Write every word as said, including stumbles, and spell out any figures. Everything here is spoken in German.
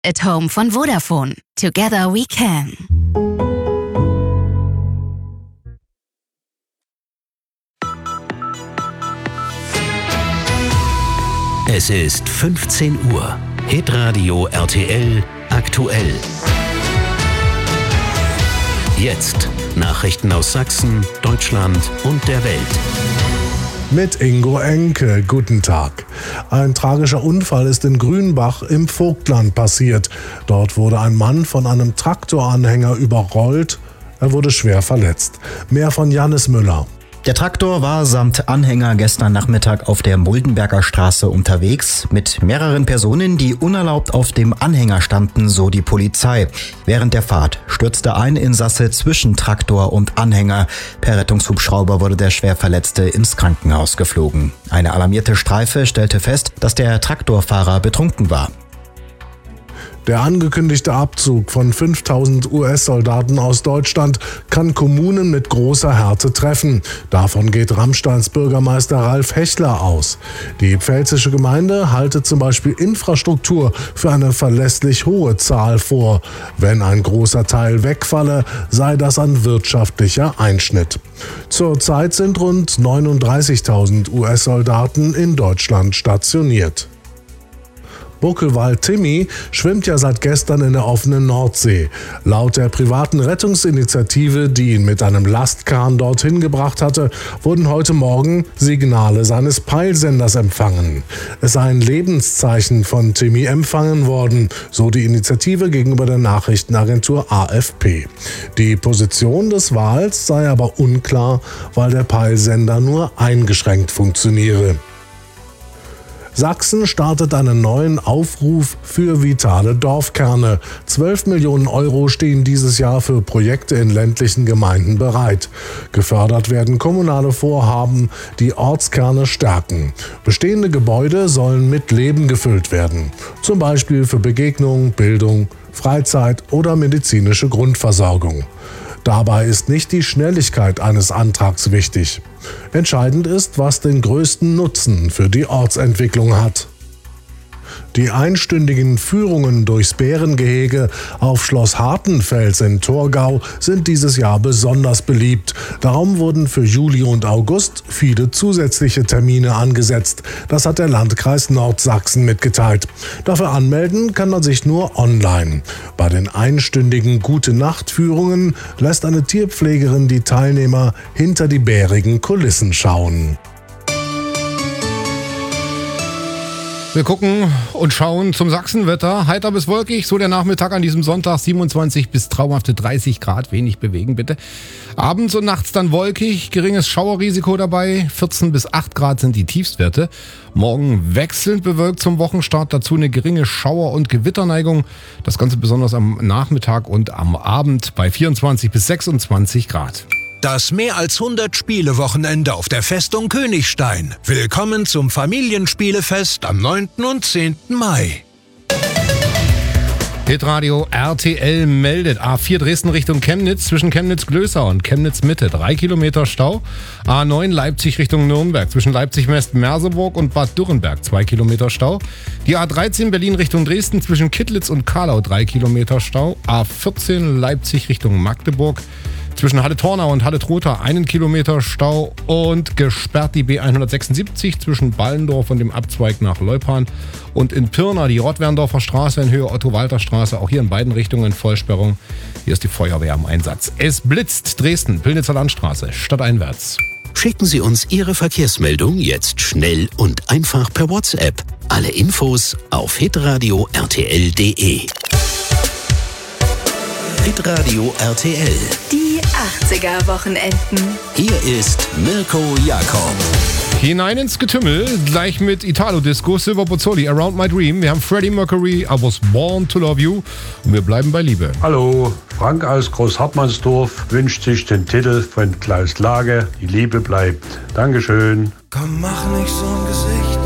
at Home von Vodafone. Together we can. Es ist fünfzehn Uhr. Hitradio R T L aktuell. Jetzt Nachrichten aus Sachsen, Deutschland und der Welt. Mit Ingo Enke, guten Tag. Ein tragischer Unfall ist in Grünbach im Vogtland passiert. Dort wurde ein Mann von einem Traktoranhänger überrollt. Er wurde schwer verletzt. Mehr von Jannis Müller. Der Traktor war samt Anhänger gestern Nachmittag auf der Muldenberger Straße unterwegs mit mehreren Personen, die unerlaubt auf dem Anhänger standen, so die Polizei. Während der Fahrt stürzte ein Insasse zwischen Traktor und Anhänger. Per Rettungshubschrauber wurde der Schwerverletzte ins Krankenhaus geflogen. Eine alarmierte Streife stellte fest, dass der Traktorfahrer betrunken war. Der angekündigte Abzug von fünftausend U S-Soldaten aus Deutschland kann Kommunen mit großer Härte treffen. Davon geht Rammsteins Bürgermeister Ralf Hechler aus. Die pfälzische Gemeinde halte zum Beispiel Infrastruktur für eine verlässlich hohe Zahl vor. Wenn ein großer Teil wegfalle, sei das ein wirtschaftlicher Einschnitt. Zurzeit sind rund neununddreißigtausend U S-Soldaten in Deutschland stationiert. Buckelwald Timmy schwimmt ja seit gestern in der offenen Nordsee. Laut der privaten Rettungsinitiative, die ihn mit einem Lastkahn dorthin gebracht hatte, wurden heute Morgen Signale seines Peilsenders empfangen. Es sei ein Lebenszeichen von Timmy empfangen worden, so die Initiative gegenüber der Nachrichtenagentur A F P. Die Position des Wals sei aber unklar, weil der Peilsender nur eingeschränkt funktioniere. Sachsen startet einen neuen Aufruf für vitale Dorfkerne. zwölf Millionen Euro stehen dieses Jahr für Projekte in ländlichen Gemeinden bereit. Gefördert werden kommunale Vorhaben, die Ortskerne stärken. Bestehende Gebäude sollen mit Leben gefüllt werden. Zum Beispiel für Begegnung, Bildung, Freizeit oder medizinische Grundversorgung. Dabei ist nicht die Schnelligkeit eines Antrags wichtig. Entscheidend ist, was den größten Nutzen für die Ortsentwicklung hat. Die einstündigen Führungen durchs Bärengehege auf Schloss Hartenfels in Torgau sind dieses Jahr besonders beliebt. Darum wurden für Juli und August viele zusätzliche Termine angesetzt. Das hat der Landkreis Nordsachsen mitgeteilt. Dafür anmelden kann man sich nur online. Bei den einstündigen Gute-Nacht-Führungen lässt eine Tierpflegerin die Teilnehmer hinter die bärigen Kulissen schauen. Wir gucken und schauen zum Sachsenwetter. Heiter bis wolkig, so der Nachmittag an diesem Sonntag, siebenundzwanzig bis traumhafte dreißig Grad, wenig bewegen bitte. Abends und nachts dann wolkig, geringes Schauerrisiko dabei, vierzehn bis acht Grad sind die Tiefstwerte. Morgen wechselnd bewölkt zum Wochenstart, dazu eine geringe Schauer- und Gewitterneigung. Das Ganze besonders am Nachmittag und am Abend bei vierundzwanzig bis sechsundzwanzig Grad. Das mehr als hundert Spiele-Wochenende auf der Festung Königstein. Willkommen zum Familienspielefest am neunten und zehnten Mai. Hitradio R T L meldet A vier Dresden Richtung Chemnitz zwischen Chemnitz-Glößau und Chemnitz-Mitte. Drei Kilometer Stau. A neun Leipzig Richtung Nürnberg zwischen Leipzig-West-Merseburg und Bad Dürrenberg. Zwei Kilometer Stau. Die A dreizehn Berlin Richtung Dresden zwischen Kittlitz und Kahlau. Drei Kilometer Stau. A vierzehn Leipzig Richtung Magdeburg. Zwischen Halle-Tornau und Halle-Trotha einen Kilometer Stau und gesperrt die B hundertsechsundsiebzig zwischen Ballendorf und dem Abzweig nach Leupan und in Pirna die Rottwerndorfer Straße in Höhe Otto-Walter-Straße, auch hier in beiden Richtungen Vollsperrung. Hier ist die Feuerwehr im Einsatz. Es blitzt Dresden, Pillnitzer Landstraße, stadteinwärts. Schicken Sie uns Ihre Verkehrsmeldung jetzt schnell und einfach per WhatsApp. Alle Infos auf hitradio r t l punkt d e. Hitradio R T L. Die achtziger-Wochenenden. Hier ist Mirko Jakob. Hinein ins Getümmel, gleich mit Italo-Disco, Silver Bozzoli, Around My Dream. Wir haben Freddie Mercury, I Was Born to Love You. Und wir bleiben bei Liebe. Hallo, Frank aus Großhartmannsdorf wünscht sich den Titel von Klaus Lage, Die Liebe bleibt. Dankeschön. Komm, mach nicht so ein Gesicht.